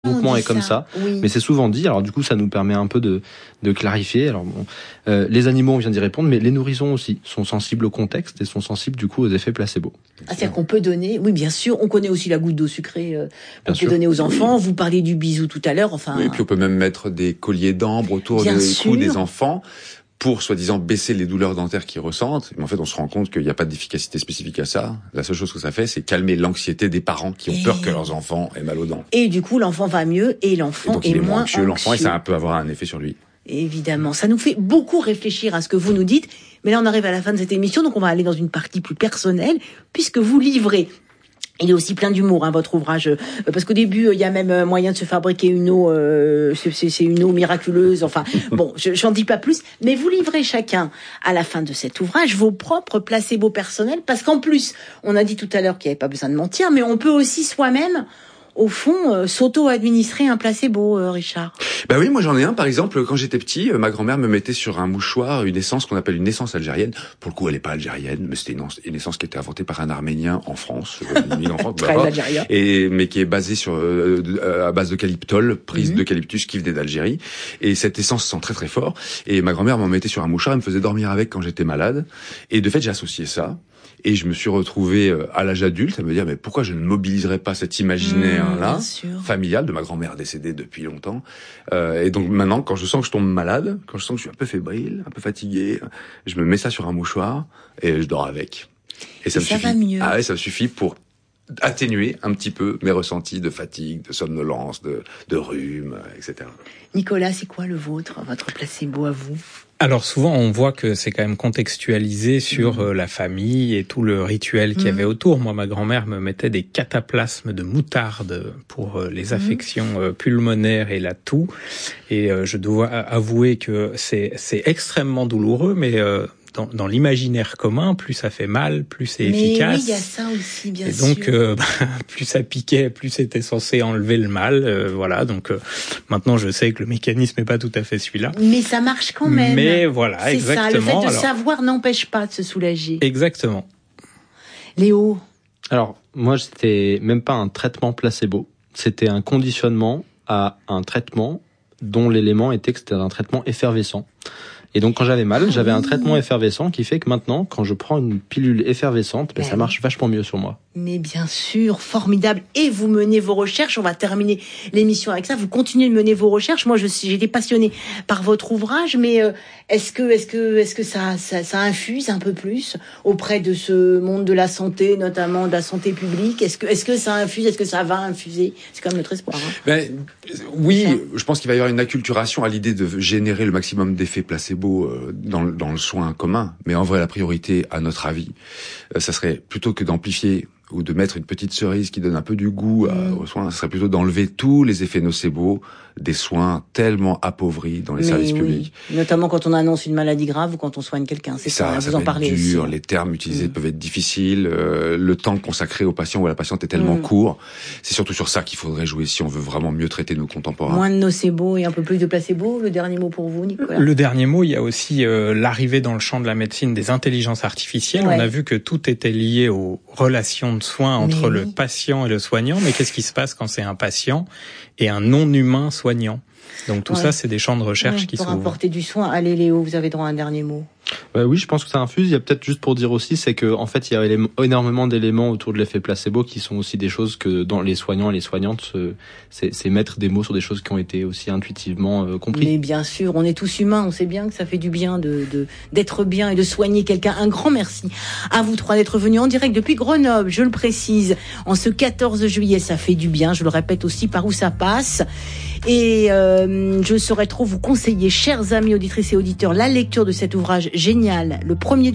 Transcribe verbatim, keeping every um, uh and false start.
mouvement est comme ça, oui. Mais c'est souvent dit. Alors du coup, ça nous permet un peu de, de clarifier. Alors bon, euh, les animaux, on vient d'y répondre, mais les nourrissons aussi sont sensibles au contexte et sont sensibles du coup aux effets placebo. Ah, c'est-à-dire qu'on peut donner, oui, bien sûr. On connaît aussi la goutte d'eau sucrée euh, qu'on Bien peut sûr. donner aux enfants. Oui. Vous parliez du bisou tout à l'heure. Enfin, Oui, et puis on peut même mettre des colliers d'ambre autour Bien du sûr. cou des enfants pour soi-disant baisser les douleurs dentaires qu'ils ressentent. Mais en fait, on se rend compte qu'il n'y a pas d'efficacité spécifique à ça. La seule chose que ça fait, c'est calmer l'anxiété des parents qui ont Et... peur que leurs enfants aient mal aux dents. Et du coup, l'enfant va mieux et l'enfant Et donc, est, il est moins moins anxieux, l'enfant, et anxieux. ça peut avoir un effet sur lui. Évidemment, ça nous fait beaucoup réfléchir à ce que vous nous dites. Mais là, on arrive à la fin de cette émission, donc on va aller dans une partie plus personnelle, puisque vous livrez. Il est aussi plein d'humour, hein, votre ouvrage, euh, parce qu'au début, il euh, y a même euh, moyen de se fabriquer une eau, euh, c'est, c'est une eau miraculeuse. Enfin, bon, je, j'en dis pas plus. Mais vous livrez chacun, à la fin de cet ouvrage, vos propres placebos personnels, parce qu'en plus, on a dit tout à l'heure qu'il n'y avait pas besoin de mentir, mais on peut aussi soi-même, au fond, euh, s'auto-administrer un placebo, euh, Richard. Bah oui, moi j'en ai un. Par exemple, quand j'étais petit, euh, ma grand-mère me mettait sur un mouchoir une essence qu'on appelle une essence algérienne. Pour le coup, elle n'est pas algérienne, mais c'était une, une essence qui était inventée par un Arménien en France, euh, une en France, Très bah, algérien. et mais qui est basée sur euh, euh, à base d'eucalyptol, prise Mm-hmm. d'eucalyptus qui venait d'Algérie. Et cette essence sent très très fort. Et ma grand-mère m'en mettait sur un mouchoir, elle me faisait dormir avec quand j'étais malade. Et de fait, j'ai associé ça. Et je me suis retrouvé à l'âge adulte à me dire mais pourquoi je ne mobiliserais pas cet imaginaire-là, mmh, familial, de ma grand-mère décédée depuis longtemps. Euh, et donc maintenant, quand je sens que je tombe malade, quand je sens que je suis un peu fébrile, un peu fatigué, je me mets ça sur un mouchoir et je dors avec. Et ça et me ça suffit. va mieux. Ah ouais, ça me suffit pour atténuer un petit peu mes ressentis de fatigue, de somnolence, de, de rhume, et cetera. Nicolas, c'est quoi le vôtre, votre placebo à vous? Alors souvent, on voit que c'est quand même contextualisé sur mmh. euh, la famille et tout le rituel qu'il y avait autour. Moi, ma grand-mère me mettait des cataplasmes de moutarde pour euh, les affections euh, pulmonaires et la toux. Et euh, je dois avouer que c'est, c'est extrêmement douloureux, mais... Euh, Dans, dans l'imaginaire commun, plus ça fait mal, plus c'est Mais efficace. Oui, il y a ça aussi, bien et sûr. donc, euh, bah, plus ça piquait, plus c'était censé enlever le mal. Euh, voilà. Donc euh, maintenant, je sais que le mécanisme n'est pas tout à fait celui-là. Mais ça marche quand même. Mais voilà, c'est exactement. Ça. Le fait de Alors, savoir n'empêche pas de se soulager. Exactement. Léo. Alors moi, c'était même pas un traitement placebo. C'était un conditionnement à un traitement dont l'élément était que c'était un traitement effervescent. Et donc, quand j'avais mal, j'avais un traitement effervescent qui fait que maintenant, quand je prends une pilule effervescente, ben, ça marche vachement mieux sur moi. Mais bien sûr, formidable. Et vous menez vos recherches. On va terminer l'émission avec ça. Vous continuez de mener vos recherches. Moi, je suis, j'ai été passionnée par votre ouvrage, mais euh, est-ce que, est-ce que, est-ce que ça, ça, ça infuse un peu plus auprès de ce monde de la santé, notamment de la santé publique? Est-ce que, est-ce que ça infuse? Est-ce que ça va infuser? C'est quand même notre espoir. Hein. Ben, oui, je pense qu'il va y avoir une acculturation à l'idée de générer le maximum d'effets placebo euh, dans, dans le soin commun. Mais en vrai, la priorité, à notre avis, euh, ça serait plutôt que d'amplifier ou de mettre une petite cerise qui donne un peu du goût à, mmh. aux soins, ce serait plutôt d'enlever tous les effets nocebo des soins tellement appauvris dans les Mais services oui. publics. Notamment quand on annonce une maladie grave ou quand on soigne quelqu'un. C'est ça, ça, ça vous ça en parlez aussi. dur, les termes utilisés mmh. peuvent être difficiles, euh, le temps consacré au patient ou à la patiente est tellement mmh. court. C'est surtout sur ça qu'il faudrait jouer si on veut vraiment mieux traiter nos contemporains. Moins de nocebo et un peu plus de placebo. Le dernier mot pour vous, Nicolas? Le dernier mot, il y a aussi euh, l'arrivée dans le champ de la médecine des intelligences artificielles. Ouais. On a vu que tout était lié aux relations de soins entre Mais le oui. patient et le soignant. Mais qu'est-ce qui se passe quand c'est un patient et un non-humain soignant? Donc tout ouais. ça, c'est des champs de recherche ouais, qui pour s'ouvrent. Pour apporter du soin. Allez Léo, vous avez droit à un dernier mot. Bah oui, je pense que ça infuse. Il y a peut-être juste pour dire aussi, c'est que en fait, il y a énormément d'éléments autour de l'effet placebo qui sont aussi des choses que dans les soignants et les soignantes, c'est, c'est mettre des mots sur des choses qui ont été aussi intuitivement euh, comprises. Mais bien sûr, on est tous humains, on sait bien que ça fait du bien de, de d'être bien et de soigner quelqu'un. Un grand merci à vous trois d'être venus en direct depuis Grenoble. Je le précise, en ce quatorze juillet, ça fait du bien. Je le répète aussi par où ça passe. Et euh, je saurais trop vous conseiller, chers amis auditrices et auditeurs, la lecture de cet ouvrage génial, le premier